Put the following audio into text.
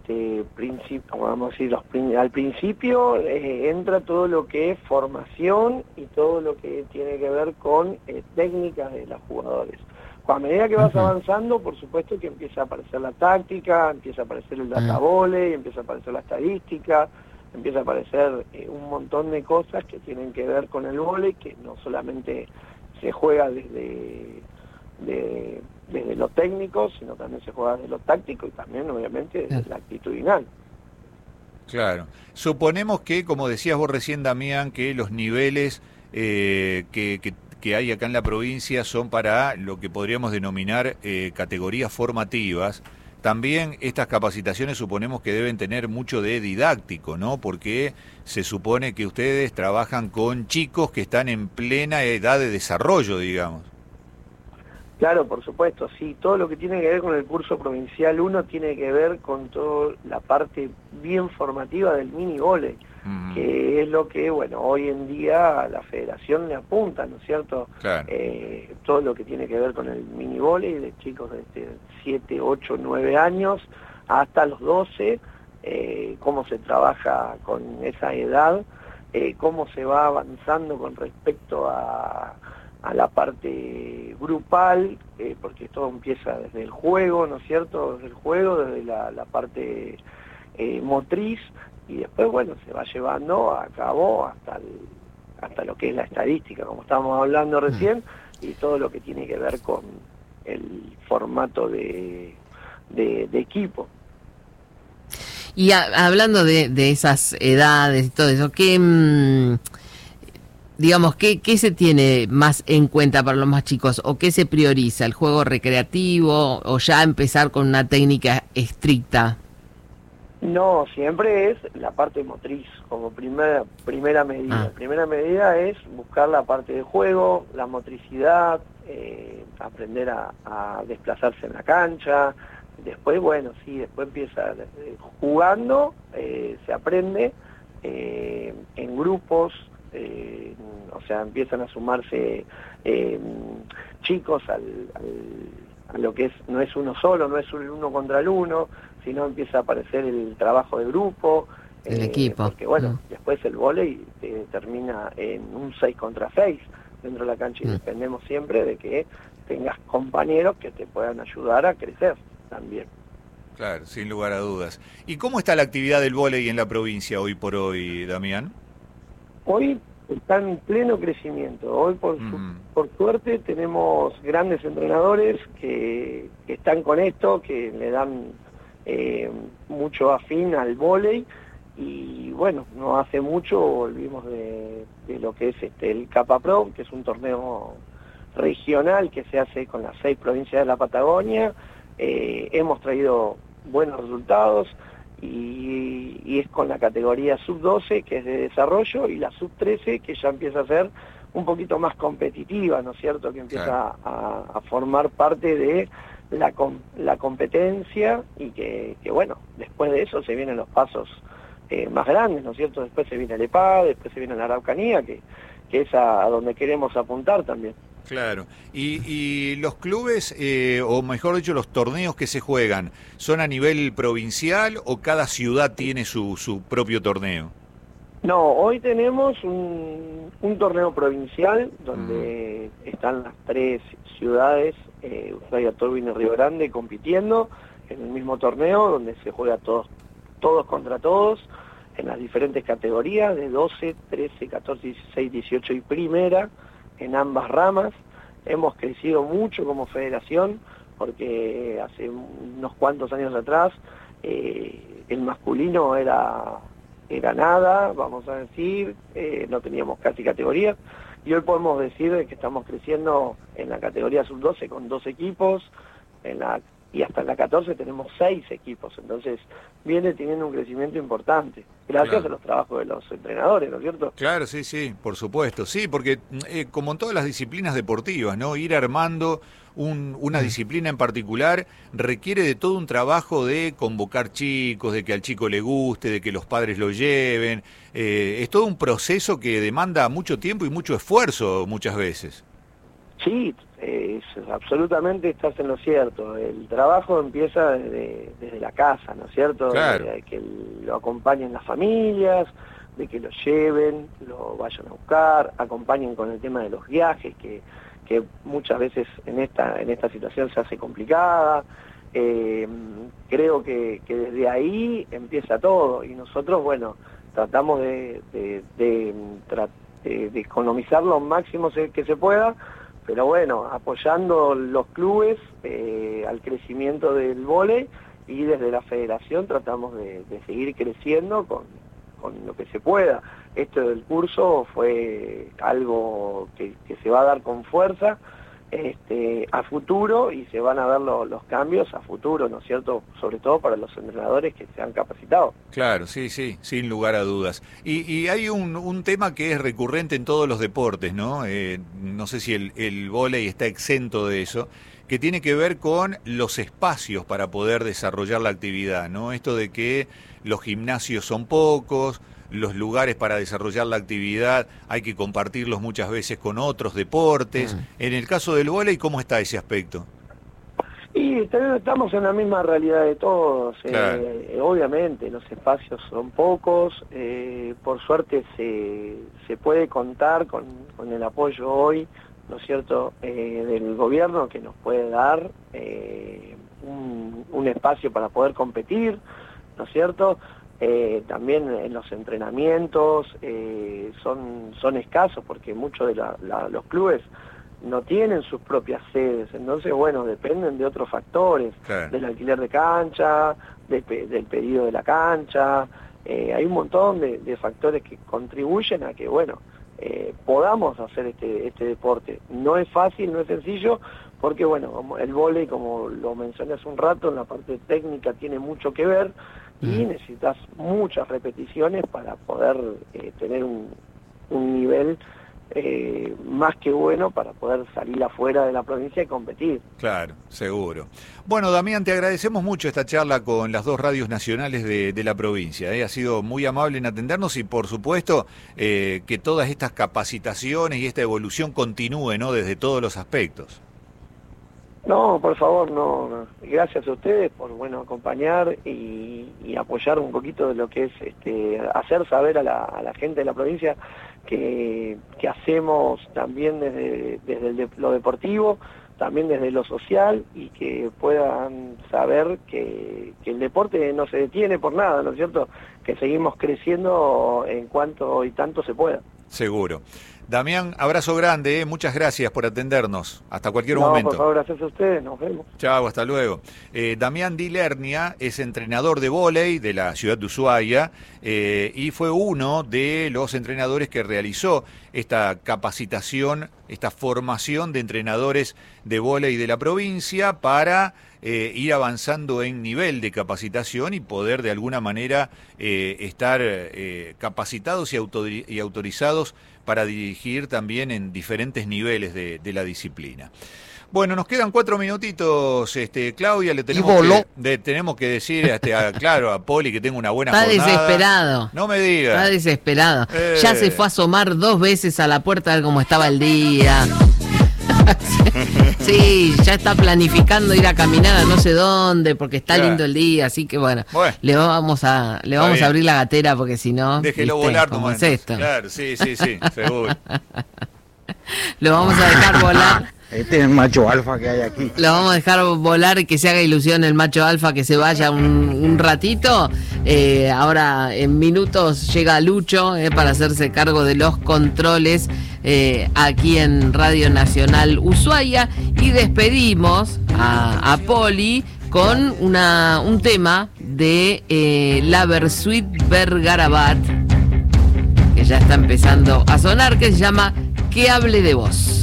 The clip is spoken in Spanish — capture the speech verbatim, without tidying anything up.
este principio, vamos a decir, los, al principio eh, entra todo lo que es formación y todo lo que tiene que ver con eh, técnicas de los jugadores. A medida que vas avanzando, por supuesto que empieza a aparecer la táctica, empieza a aparecer el data volley, empieza a aparecer la estadística, empieza a aparecer eh, un montón de cosas que tienen que ver con el vóley, que no solamente se juega desde, de, desde lo técnico, sino también se juega desde lo táctico y también, obviamente, desde la actitudinal. Claro. Suponemos que, como decías vos recién, Damián, que los niveles eh, que, que, que hay acá en la provincia son para lo que podríamos denominar eh, categorías formativas. También estas capacitaciones suponemos que deben tener mucho de didáctico, ¿no? Porque se supone que ustedes trabajan con chicos que están en plena edad de desarrollo, digamos. Claro, por supuesto, sí. Todo lo que tiene que ver con el curso Provincial uno tiene que ver con toda la parte bien formativa del mini vóley, uh-huh. que es lo que, bueno, hoy en día la federación le apunta, ¿no es cierto? Claro. Eh, todo lo que tiene que ver con el mini vóley de chicos de siete, ocho, nueve años hasta los doce, eh, cómo se trabaja con esa edad, eh, cómo se va avanzando con respecto a... a la parte grupal, eh, porque todo empieza desde el juego, ¿no es cierto? Desde el juego, desde la, la parte eh, motriz, y después, bueno, se va llevando a cabo hasta, el, hasta lo que es la estadística, como estábamos hablando recién, y todo lo que tiene que ver con el formato de, de, de equipo. Y a, hablando de, de esas edades y todo eso, ¿qué... Mmm... digamos, ¿qué, ¿qué se tiene más en cuenta para los más chicos? ¿O qué se prioriza? ¿El juego recreativo o ya empezar con una técnica estricta? No, siempre es la parte motriz, como primera, primera medida. Ah. Primera medida es buscar la parte de juego, la motricidad, eh, aprender a, a desplazarse en la cancha. Después, bueno, sí, después empieza eh, jugando, eh, se aprende eh, en grupos. Eh, o sea, empiezan a sumarse eh, chicos al, al, a lo que es, no es uno solo, no es un uno contra el uno, sino empieza a aparecer el trabajo de grupo, el eh, equipo. Porque bueno, mm. después el vóley eh, termina en un seis contra seis dentro de la cancha, y mm. dependemos siempre de que tengas compañeros que te puedan ayudar a crecer también. Claro, sin lugar a dudas. ¿Y cómo está la actividad del vóley en la provincia hoy por hoy, Damián? Hoy está en pleno crecimiento. Hoy, por, su, mm. por suerte, tenemos grandes entrenadores que, que están con esto, que le dan eh, mucho afín al vóley. Y bueno, no hace mucho volvimos de, de lo que es este el Capa Pro, que es un torneo regional que se hace con las seis provincias de la Patagonia. Eh, hemos traído buenos resultados. Y, y es con la categoría sub doce, que es de desarrollo, y la sub trece, que ya empieza a ser un poquito más competitiva, ¿no es cierto? Que empieza claro. a, a formar parte de la, la competencia, y que, que, bueno, después de eso se vienen los pasos eh, más grandes, ¿no es cierto? Después se viene el E P A, después se viene la Araucanía, que, que es a, a donde queremos apuntar también. Claro. ¿Y, y los clubes, eh, o mejor dicho, los torneos que se juegan, son a nivel provincial o cada ciudad tiene su, su propio torneo? No, hoy tenemos un, un torneo provincial donde mm. están las tres ciudades, eh, Ushuaia, Tolwyn y Río Grande, compitiendo en el mismo torneo, donde se juega todos, todos contra todos, en las diferentes categorías de doce, trece, catorce, dieciséis, dieciocho y primera, en ambas ramas. Hemos crecido mucho como federación, porque hace unos cuantos años atrás eh, el masculino era, era nada, vamos a decir, eh, no teníamos casi categorías, y hoy podemos decir que estamos creciendo en la categoría sub doce con dos equipos, en la y hasta en la catorce tenemos seis equipos, entonces viene teniendo un crecimiento importante, gracias claro. a los trabajos de los entrenadores, ¿no es cierto? Claro, sí, sí, por supuesto, sí, porque eh, como en todas las disciplinas deportivas, ¿no? Ir armando un, una disciplina en particular requiere de todo un trabajo de convocar chicos, de que al chico le guste, de que los padres lo lleven, eh, es todo un proceso que demanda mucho tiempo y mucho esfuerzo muchas veces. Sí, eh, absolutamente estás en lo cierto. El trabajo empieza desde, desde la casa, ¿no es cierto? Claro. De, de que lo acompañen las familias, de que lo lleven, lo vayan a buscar, acompañen con el tema de los viajes, que, que muchas veces en esta, en esta situación se hace complicada. Eh, creo que, que desde ahí empieza todo, y nosotros, bueno, tratamos de, de, de, de, de economizar lo máximo que se pueda, pero bueno, apoyando los clubes eh, al crecimiento del vóley, y desde la federación tratamos de, de seguir creciendo con, con lo que se pueda. Esto del curso fue algo que, que se va a dar con fuerza este, a futuro, y se van a ver lo, los cambios a futuro, ¿no es cierto? Sobre todo para los entrenadores que se han capacitado. Claro, sí, sí, sin lugar a dudas. Y, y hay un, un tema que es recurrente en todos los deportes, ¿no? Eh, no sé si el, el vóley está exento de eso, que tiene que ver con los espacios para poder desarrollar la actividad, ¿no? Esto de que los gimnasios son pocos, los lugares para desarrollar la actividad hay que compartirlos muchas veces con otros deportes. Mm. En el caso del vóley, ¿cómo está ese aspecto? Y estamos en la misma realidad de todos. Claro. Eh, obviamente los espacios son pocos, eh, por suerte se, se puede contar con, con el apoyo hoy, ¿no es cierto?, eh, del gobierno, que nos puede dar eh, un, un espacio para poder competir, ¿no es cierto? Eh, también en los entrenamientos eh, son, son escasos, porque muchos de la, la, los clubes no tienen sus propias sedes, entonces bueno, dependen de otros factores, claro, del alquiler de cancha, de, del pedido de la cancha, eh, hay un montón de, de factores que contribuyen a que bueno, eh, podamos hacer este, este deporte. No es fácil, no es sencillo, porque bueno, el vóley, como lo mencioné hace un rato, en la parte técnica tiene mucho que ver, y necesitas muchas repeticiones para poder eh, tener un, un nivel eh, más que bueno para poder salir afuera de la provincia y competir. Claro, seguro. Bueno, Damián, te agradecemos mucho esta charla con las dos radios nacionales de, de la provincia. ¿eh? Ha sido muy amable en atendernos, y por supuesto eh, que todas estas capacitaciones y esta evolución continúe, ¿no?, desde todos los aspectos. No, por favor, no, no. Gracias a ustedes por bueno acompañar y, y apoyar un poquito de lo que es este, hacer saber a la, a la gente de la provincia que, que hacemos también desde, desde el de, lo deportivo, también desde lo social, y que puedan saber que, que el deporte no se detiene por nada, ¿no es cierto? Que seguimos creciendo en cuanto y tanto se pueda. Seguro. Damián, abrazo grande, ¿eh? Muchas gracias por atendernos. Hasta cualquier no, momento. Por favor, gracias a ustedes, nos vemos. Chao, hasta luego. Eh, Damián Di Lernia es entrenador de vóley de la ciudad de Ushuaia eh, y fue uno de los entrenadores que realizó esta capacitación, esta formación de entrenadores de vóley de la provincia para eh, ir avanzando en nivel de capacitación y poder de alguna manera eh, estar eh, capacitados y, autor- y autorizados para dirigir también en diferentes niveles de, de la disciplina. Bueno, nos quedan cuatro minutitos, este, Claudia, le tenemos que, de, tenemos que decir este, a, claro, a Poli que tenga una buena Está jornada. Está desesperado. No me digas. Está desesperado. Eh. Ya se fue a asomar dos veces a la puerta a ver cómo estaba el día. Sí, ya está planificando ir a caminar a no sé dónde porque está claro, lindo el día, así que bueno, bueno le vamos a le vamos a abrir la gatera porque si no, déjelo ¿viste? volar ¿Cómo nomás. Es esto? Claro, sí, sí, sí, seguro. Lo vamos a dejar volar. Este es el macho alfa que hay aquí. Lo vamos a dejar volar y que se haga ilusión el macho alfa, que se vaya un, un ratito. Eh, ahora en minutos llega Lucho eh, para hacerse cargo de los controles eh, aquí en Radio Nacional Ushuaia. Y despedimos a, a Poli con una, un tema de eh, la Versuit Vergarabat, que ya está empezando a sonar, que se llama Que hable de vos.